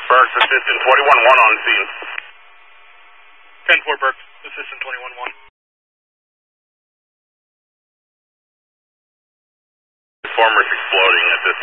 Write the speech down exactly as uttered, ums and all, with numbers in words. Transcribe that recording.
Burks, Assistant twenty-one one on scene. ten four Burks, Assistant twenty-one one. Transformers exploding at this